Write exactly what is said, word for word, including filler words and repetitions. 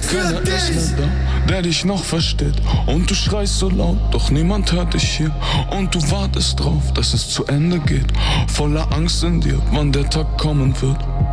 Keiner ist mehr da, der dich noch versteht. Und du schreist so laut, doch niemand hört dich hier. Und du wartest drauf, dass es zu Ende geht. Voller Angst in dir, wann der Tag kommen wird.